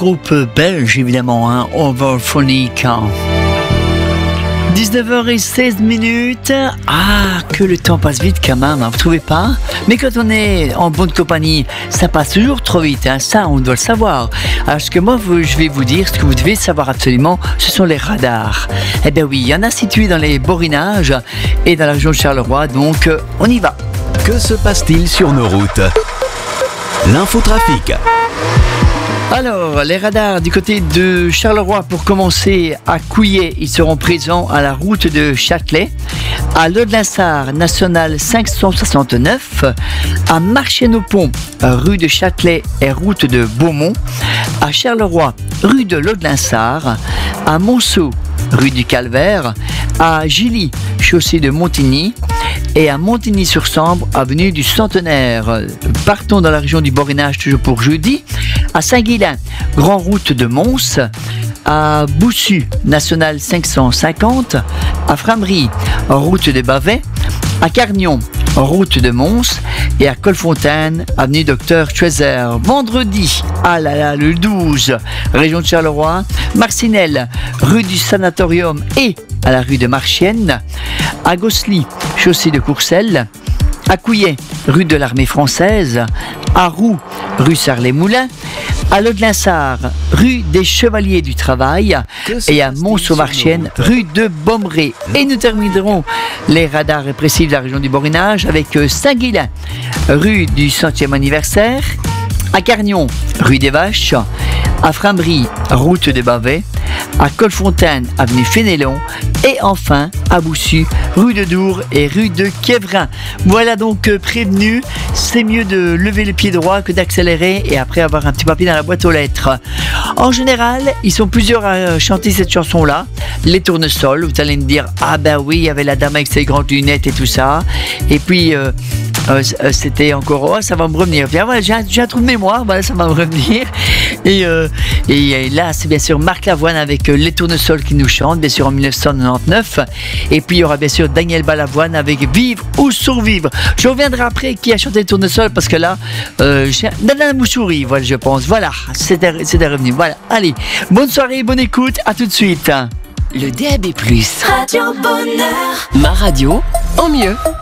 groupe belge évidemment, hein, Overphonic. 19h16. Ah, que le temps passe vite quand même, hein, vous trouvez pas? Mais quand on est en bonne compagnie, ça passe toujours trop vite, hein, ça on doit le savoir. Alors ce que moi je vais vous dire, ce que vous devez savoir absolument, ce sont les radars. Eh bien oui, il y en a situés dans les borinages et dans la région de Charleroi, donc on y va. Que se passe-t-il sur nos routes? L'infotrafic. Alors, les radars du côté de Charleroi, pour commencer, à Couillet, ils seront présents à la route de Châtelet, à Lode-Linsart, nationale 569, à Marchienne-au-Pont, rue de Châtelet et route de Beaumont, à Charleroi, rue de Lode-Linsart, à Monceau, rue du Calvaire, à Gilly, chaussée de Montigny, et à Montigny-sur-Sambre, avenue du Centenaire. Partons dans la région du Borinage, toujours pour jeudi, à Saint-Guilain, grand route de Mons, à Boussu, nationale 550, à Framery, route de Bavay, à Carnion, route de Mons, et à Colfontaine, avenue Docteur Schweizer. Vendredi, le 12, région de Charleroi, Marcinelle, rue du Sanatorium et à la rue de Marchienne, à Gossely, chaussée de Courcelles, à Couillet, rue de l'Armée française, à Roux, rue Sarles-les-Moulins, à Lode-Linsart, rue des Chevaliers du Travail, et à Mons-au-Marchienne, rue de Bommeré. Et nous terminerons les radars répressifs de la région du Borinage avec Saint-Guilain, rue du 100e anniversaire, à Carnion, rue des Vaches, à Framery, route de Bavay, à Colfontaine, avenue Fénélon, et enfin à Boussu, rue de Dour et rue de Quévrin. Voilà donc prévenu, c'est mieux de lever le pied droit que d'accélérer et après avoir un petit papier dans la boîte aux lettres. En général, ils sont plusieurs à chanter cette chanson-là, Les Tournesols. Vous allez me dire, ah ben oui, il y avait la dame avec ses grandes lunettes et tout ça, et puis c'était encore, oh, ça va me revenir. Bien, voilà, j'ai un trou de mémoire, voilà, ça va me revenir. Et là, c'est bien sûr Marc Lavoine avec Les Tournesols qui nous chante, bien sûr en 1999. Et puis il y aura bien sûr Daniel Balavoine avec Vivre ou Survivre. Je reviendrai après qui a chanté Les Tournesols parce que là, j'ai Nana Mouchouri, voilà, je pense. Voilà, c'était revenu. Voilà, allez, bonne soirée, bonne écoute, à tout de suite. Le DAB+. Radio Bonheur. Ma radio en mieux.